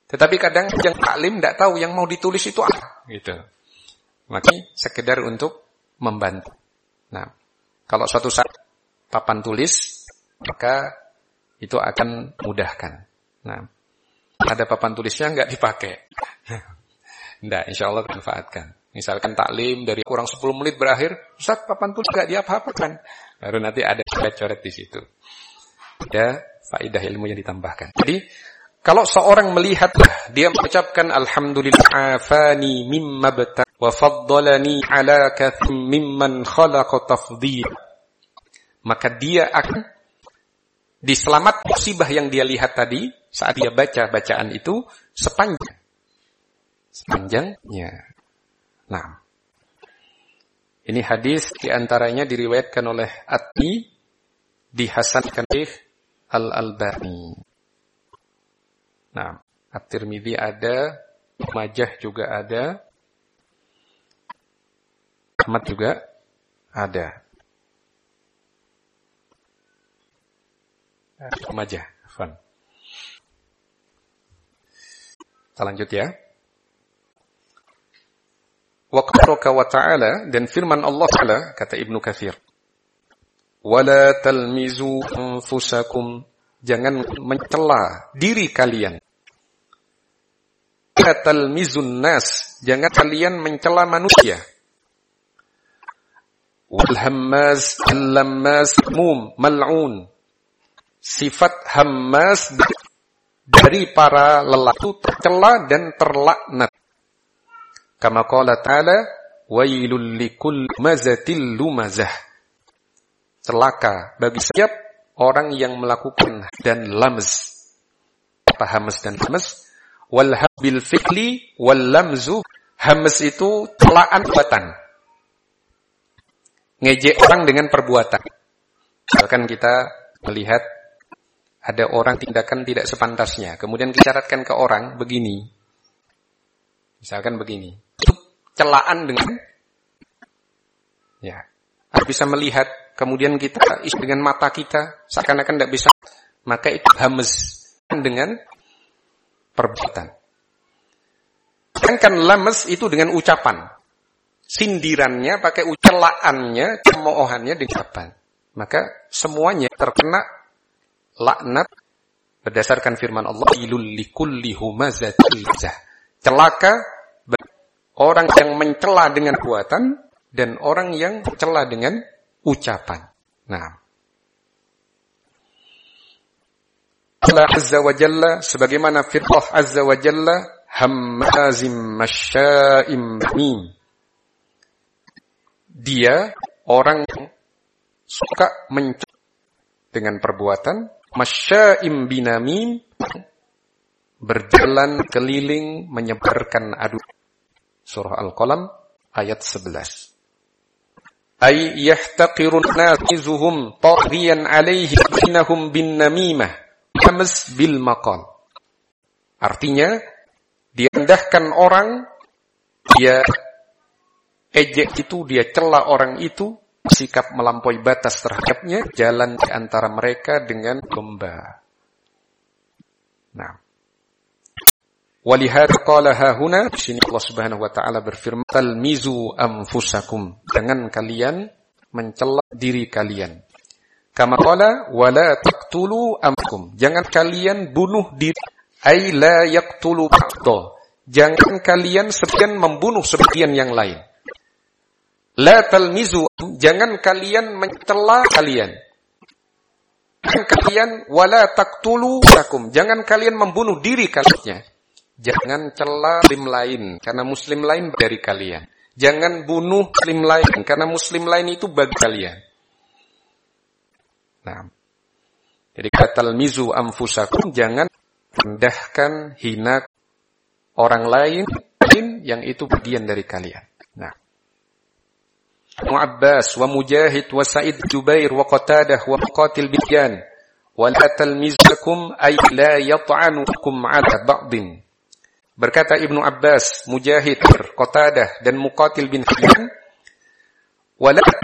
Tetapi kadang yang taklim tidak tahu yang mau ditulis itu apa, gitu. Maka sekedar untuk membantu. Nah, kalau suatu saat papan tulis, maka itu akan mudahkan. Nah, ada papan tulisnya nggak dipakai. Nggak, insya Allah manfaatkan. Misalkan taklim dari kurang 10 menit berakhir, Ustaz papan tulis nggak diapa-apakan. Baru nanti ada coret-coret di situ. Ada faedah ilmu yang ditambahkan. Jadi, kalau seorang melihat, dia mengucapkan Alhamdulillah afani mimma bata wa faddalani ala kathim mimman khalaqa tafdhil. Maka dia akan diselamat musibah yang dia lihat tadi saat dia baca bacaan itu sepanjangnya. Nah, ini hadis diantaranya diriwayatkan oleh At-Tirmidzi, dihasankan oleh Al-Albani. Nah, At-Tirmidzi ada, Majah juga ada, Ahmad juga ada. Majah, fun. Kita lanjut ya. Wa qaulaka wa ta'ala, dan firman Allah Ta'ala, kata Ibnu Katsir, wala talmizu anfusakum, jangan mencela diri kalian. La talmizun nas, jangan kalian mencela manusia. Wal hammaz al-lammas mum mal'un, sifat hammas dari para lelaki tercela dan terlaknat. Kama qala ta'ala, wailul likulli mazatil lumazah. Celaka bagi setiap orang yang melakukan dan lamz. Apa hamz dan lamz? Wal habil fi'li wal lamzu. Hamz itu celaan perbuatan. Ngejek orang dengan perbuatan. Misalkan kita melihat ada orang tindakan tidak sepantasnya, kemudian disyaratkan ke orang begini. Misalkan begini. Itu celaan dengan ya. Bisa melihat, kemudian kita dengan mata kita seakan-akan tidak bisa, maka itu hamz dengan perbuatan. Sedangkan lamz itu dengan ucapan. Sindirannya pakai celaannya, cemoohannya dengan ucapan. Maka semuanya terkena laknat berdasarkan firman Allah, ilul likulli humazatil lumazah. Celaka orang yang mencela dengan perbuatan dan orang yang mencela dengan ucapan. Nah, Allah Azza wa Jalla, sebagaimana firman Azza wa Jalla, hammazim masya'im mim. Dia orang yang suka mencela dengan perbuatan, masya'im binamim, berjalan keliling menyebarkan adu. Surah Al-Qalam ayat 11. Ay yahtaqirun nafizuhum taghiyan alaihi binahum bin namimah hamz bil maqal. Artinya dia rendahkan orang, dia ejek itu, dia cela orang itu, sikap melampaui batas terhadapnya, jalan di antara mereka dengan domba. Nah, walihada qala hahuna, di sini Allah Subhanahu wa taala berfirman, talmizu anfusakum, jangan kalian mencela diri kalian. Kama qala wala taqtulu anfusakum, jangan kalian bunuh diri, ay la yaqtulu ba'dha, jangan kalian sebagian membunuh sebagian yang lain. La talmizu, jangan kalian mencela kalian. Jangan kalian wala taqtulu anfusakum, jangan kalian membunuh diri kalian. Jangan cela muslim lain, karena muslim lain dari kalian. Jangan bunuh muslim lain, karena muslim lain itu bagi kalian. Nah, jadi kata mizu anfusakum, jangan rendahkan, hina orang lain yang itu bagian dari kalian. Nah, Mu'abbas wa Mujahid wa Sa'id Jubair wa Qatadah wa Muqatil Bidyan wa la talmizakum ay la yat'anukum 'ala ba'din. Berkata Ibnu Abbas, Mujahid, Qatadah, dan Muqatil bin Hayyan, wala